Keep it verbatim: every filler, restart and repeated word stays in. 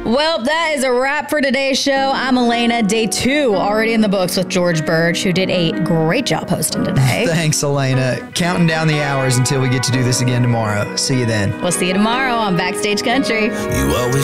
Well, that is a wrap for today's show. I'm Elena. Day two already in the books with George Birch, who did a great job hosting today. Thanks, Elena. Counting down the hours until we get to do this again tomorrow. See you then. We'll see you tomorrow on Backstage Country. You always